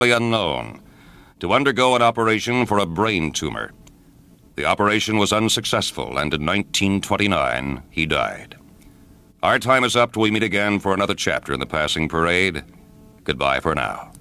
unknown to undergo an operation for a brain tumor. The operation was unsuccessful, and in 1929, he died. Our time is up till we meet again for another chapter in The Passing Parade. Goodbye for now.